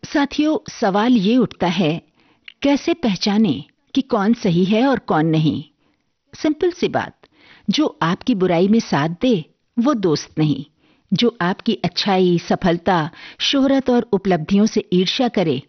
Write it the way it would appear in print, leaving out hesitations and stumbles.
साथियों, सवाल ये उठता है, कैसे पहचाने कि कौन सही है और कौन नहीं। सिंपल सी बात, जो आपकी बुराई में साथ दे वो दोस्त नहीं, जो आपकी अच्छाई, सफलता, शोहरत और उपलब्धियों से ईर्ष्या करे